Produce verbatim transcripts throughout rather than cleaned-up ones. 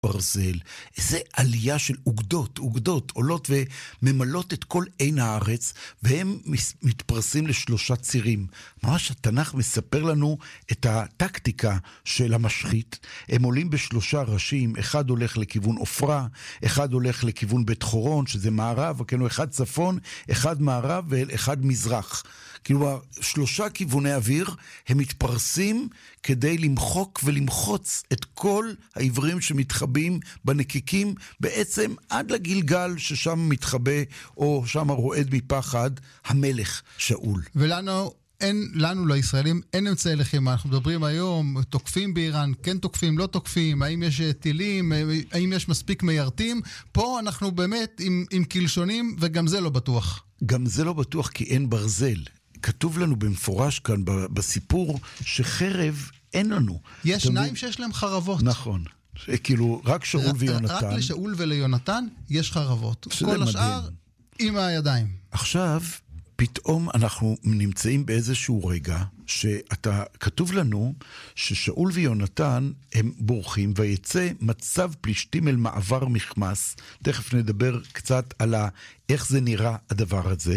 ברזל, איזה עלייה של אוגדות, אוגדות עולות וממלות את כל עין הארץ, והם מתפרסים לשלושה צירים. ממש התנ"ך מספר לנו את הטקטיקה של המשחית. הם עולים בשלושה ראשים, אחד הולך לכיוון אופרה, אחד הולך לכיוון בית חורון, שזה מערב, כאילו אחד צפון, אחד מערב ואחד מזרח. כאילו שלושה כיווני אוויר, הם מתפרסים כדי למחוק ולמחוץ את כל העברים שמתחבאים בנקיקים, בעצם עד לגלגל ששם מתחבא, או שם רועד מפחד, המלך שאול. ולנו, אין, לנו לישראלים, אין אמצעי לחימה. אנחנו מדברים היום, תוקפים באיראן, כן תוקפים, לא תוקפים, האם יש טילים, האם יש מספיק מיירטים. פה אנחנו באמת עם, עם קלשונים, וגם זה לא בטוח. גם זה לא בטוח כי אין ברזל. כתוב לנו במפורש כאן בסיפור שחרב אין לנו. יש שניים שיש להם חרבות. נכון. כאילו רק שאול ויונתן. רק לשאול וליונתן יש חרבות. כל השאר עם הידיים. עכשיו פתאום אנחנו נמצאים באיזשהו רגע שאתה, כתוב לנו ששאול ויונתן הם בורחים ויצא מצב פלישתים אל מעבר מחמס. תכף נדבר קצת על איך זה נראה הדבר הזה.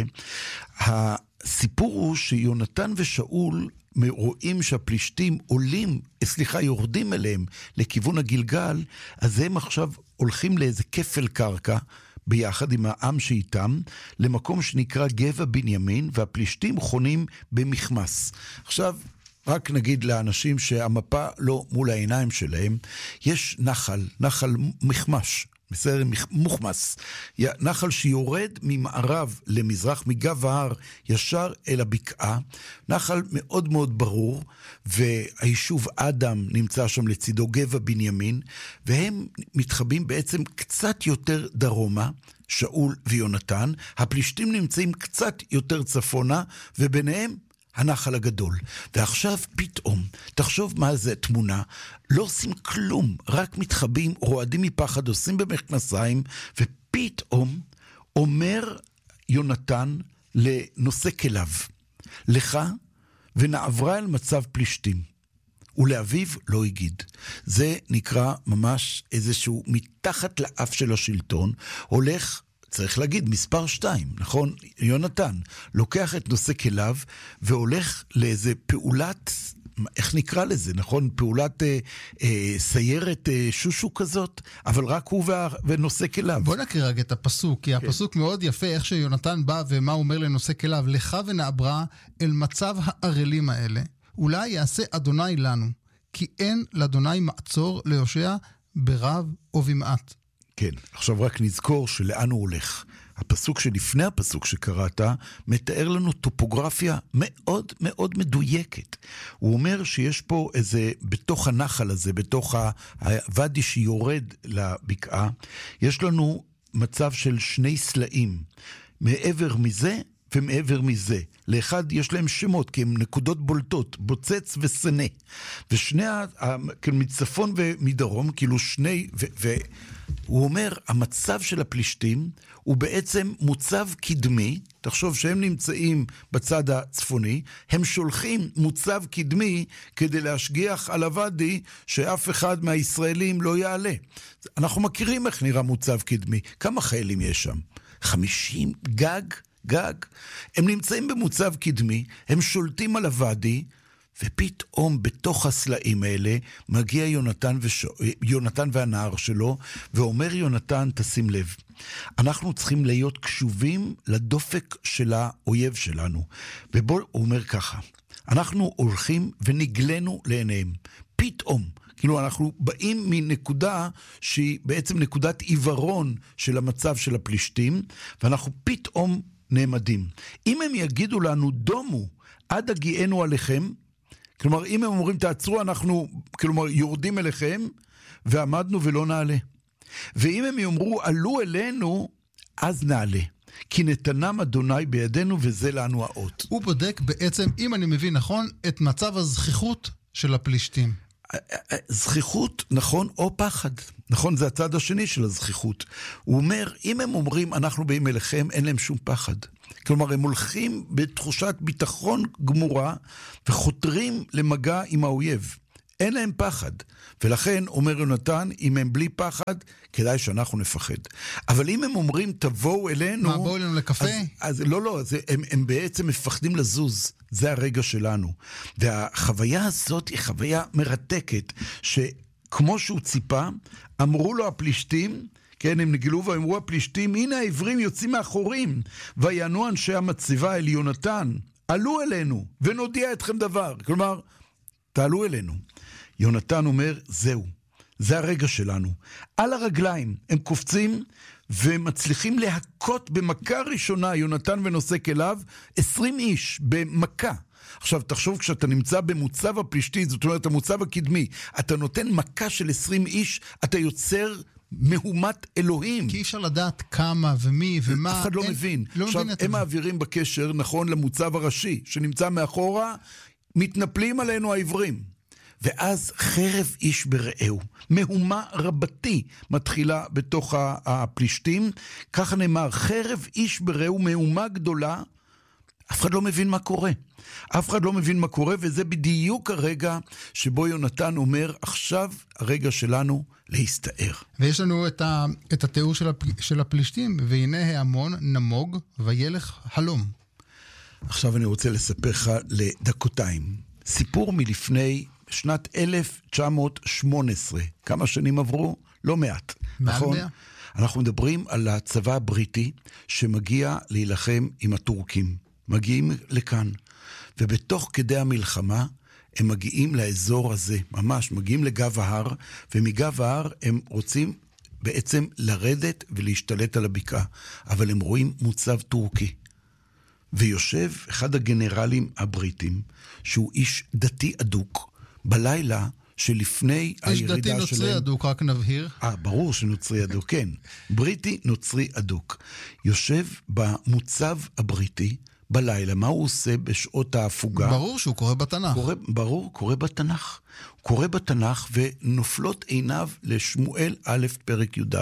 הסיפור הוא שיונתן ושאול רואים שהפלישתים עולים, סליחה, יורדים אליהם לכיוון הגלגל, אז הם עכשיו הולכים לאיזה כפל קרקע, ביחד עם העם שאיתם, למקום שנקרא גבע בנימין, והפלישתים חונים במחמס. עכשיו, רק נגיד לאנשים שהמפה לא מול העיניים שלהם, יש נחל, נחל מחמש, בסדר, מוחמס, נחל שיורד ממערב למזרח, מגב ההר ישר אל הבקעה, נחל מאוד מאוד ברור, והיישוב אדם נמצא שם לצידו, גבע בנימין, והם מתחבאים בעצם קצת יותר דרומה, שאול ויונתן, הפלישתים נמצאים קצת יותר צפונה, וביניהם הנחל הגדול. ועכשיו פתאום, תחשוב מה זה תמונה, לא עושים כלום, רק מתחבאים, רועדים מפחד, עושים במכנסיים, ופתאום אומר יונתן לנושא כליו, לך ונעברה אל מצב פלישתים, ולאביו לא הגיד. זה נקרא ממש איזשהו מתחת לאף של השלטון, הולך, צריך להגיד, מספר שתיים, נכון? יונתן לוקח את נושא כליו והולך לאיזה פעולת, איך נקרא לזה, נכון? פעולת אה, אה, סיירת אה, שושו כזאת, אבל רק הוא וה, ונושא כליו. בוא נקריא רגע את הפסוק, כי כן. הפסוק מאוד יפה, איך שיונתן בא ומה הוא אומר לנושא כליו, לך ונעברה אל מצב הערלים האלה, אולי יעשה אדוני לנו, כי אין לאדוני מעצור ליושע ברב או במעט. כן, עכשיו רק נזכור שלאן הוא הולך. הפסוק שלפני הפסוק שקראת, מתאר לנו טופוגרפיה מאוד מאוד מדויקת. הוא אומר שיש פה איזה, בתוך הנחל הזה, בתוך הוואדי שיורד לבקעה, יש לנו מצב של שני סלעים. מעבר מזה ומעבר מזה. לאחד יש להם שמות, כי הם נקודות בולטות, בוצץ וסנה. ושני, מצפון ומדרום, כאילו שני, ו... ו הוא אומר, המצב של הפלישתים הוא בעצם מוצב קדמי, תחשוב שהם נמצאים בצד הצפוני, הם שולחים מוצב קדמי כדי להשגיח על הוואדי שאף אחד מהישראלים לא יעלה. אנחנו מכירים איך נראה מוצב קדמי. כמה חיילים יש שם? חמישים גג? גג? הם נמצאים במוצב קדמי, הם שולטים על הוואדי, ופתאום בתוך הסלעים האלה מגיע יונתן, וש... יונתן והנער שלו, ואומר יונתן, תשים לב, אנחנו צריכים להיות קשובים לדופק של האויב שלנו. ובוא, הוא אומר ככה, אנחנו הולכים ונגלנו לעיניהם. פתאום, כאילו אנחנו באים מנקודה שהיא בעצם נקודת עיוורון של המצב של הפלישתים, ואנחנו פתאום נעמדים. אם הם יגידו לנו, דומו, עד הגיענו עליכם, כלומר, אם הם אומרים, תעצרו, אנחנו, כלומר, יורדים אליכם, ועמדנו ולא נעלה. ואם הם יאמרו, עלו אלינו, אז נעלה. כי נתנם אדוני בידינו, וזה לנו האות. הוא בודק בעצם, אם אני מבין נכון, את מצב הזכיחות של הפלישתים. זכיחות, נכון, או פחד. נכון, זה הצד השני של הזכיחות. הוא אומר, אם הם אומרים, אנחנו באים אליכם, אין להם שום פחד. כלומר, הם הולכים בתחושת ביטחון גמורה, וחותרים למגע עם האויב. אין להם פחד. ולכן, אומר יונתן, אם הם בלי פחד, כדאי שאנחנו נפחד. אבל אם הם אומרים, תבואו אלינו... מה, בואו אלינו לקפה? אז, אז לא, לא, אז הם, הם בעצם מפחדים לזוז. זה הרגע שלנו. והחוויה הזאת היא חוויה מרתקת, שכמו שהוא ציפה, אמרו לו הפלישתים, כן, הם נגלו ואמרו הפלישתים, הנה העברים יוצאים מאחורים, ויענו אנשי המצבה אל יונתן, עלו אלינו, ונודיע אתכם דבר. כלומר, תעלו אלינו. יונתן אומר, זהו, זה הרגע שלנו. על הרגליים הם קופצים, ומצליחים להכות במכה ראשונה, יונתן ונוסק אליו, עשרים איש במכה. עכשיו, תחשוב, כשאתה נמצא במוצב הפלישתי, זאת אומרת, המוצב הקדמי, אתה נותן מכה של עשרים איש, אתה יוצר מהומת אלוהים. כי אי אפשר לדעת כמה ומי ומה. אף אחד לא אין, מבין. לא עכשיו, מבין הם מעבירים בקשר, נכון, למוצב הראשי, שנמצא מאחורה, מתנפלים עלינו העברים. ואז חרב איש ברעהו, מהומה רבתי מתחילה בתוך הפלישתים, ככה נאמר, חרב איש ברעהו, מהומה גדולה, אף אחד לא מבין מה קורה. אף אחד לא מבין מה קורה, וזה בדיוק הרגע שבו יונתן אומר, עכשיו הרגע שלנו להסתער. ויש לנו את, ה, את התיאור של, הפ, של הפלישתים, והנה ההמון נמוג וילך הלום. עכשיו אני רוצה לספר לך לדקותיים. סיפור מלפני שנת אלף תשע מאות שמונה עשרה. כמה שנים עברו? לא מעט. נכון? מאה? אנחנו מדברים על הצבא הבריטי שמגיע להילחם עם הטורקים. מגיעים לכאן. ובתוך כדי המלחמה הם מגיעים לאזור הזה, ממש, מגיעים לגב ההר, ומגב ההר הם רוצים בעצם לרדת ולהשתלט על הבקעה. אבל הם רואים מוצב טורקי. ויושב אחד הגנרלים הבריטים, שהוא איש דתי אדוק, בלילה שלפני הירידה שלהם... איש דתי נוצרי אדוק, רק נבהיר. אה, ברור שנוצרי אדוק, כן. בריטי נוצרי אדוק. יושב במוצב הבריטי בלילה. מה הוא עושה בשעות ההפוגה? ברור שהוא קורא בתנ"ך. קורא, ברור, קורא בתנ"ך. הוא קורא בתנ"ך ונופלות עיניו לשמואל א' פרק י"ד.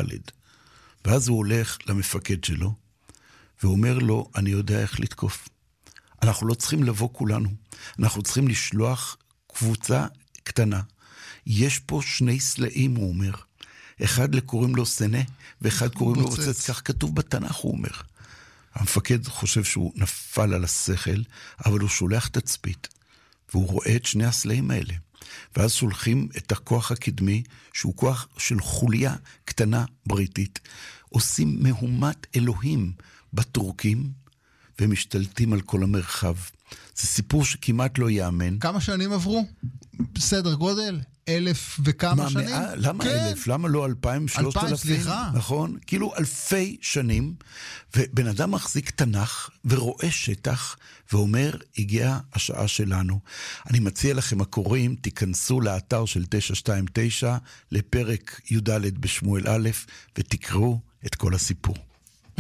ואז הוא הולך למפקד שלו, ואומר לו, אני יודע איך לתקוף. אנחנו לא צריכים לבוא כולנו. אנחנו צריכים לשלוח קבוצה קטנה. יש פה שני סלעים, הוא אומר. אחד קוראים לו סנה, ואחד קוראים לו רוצץ. כך כתוב בתנ"ך, הוא אומר. המפקד חושב שהוא נפל על השכל, אבל הוא שולח תצפית, והוא רואה את שני הסלעים האלה. ואז שולחים את הכוח הקדמי, שהוא כוח של חוליה קטנה בריטית, עושים מהומת אלוהים בטורקים, ומשתלטים על כל המרחב. זה סיפור שכמעט לא יאמן. כמה שנים עברו? בסדר גודל? אלף וכמה מה, שנים? מאה, למה כן. אלף? למה לא אלפיים, שלושת אלפים? סליחה. נכון? כאילו אלפי שנים, ובן אדם מחזיק תנ"ך ורואה שטח, ואומר, הגיעה השעה שלנו. אני מציע לכם הקוראים, תיכנסו לאתר של תשע שתיים תשע, לפרק י"ד בשמואל א', ותקראו את כל הסיפור.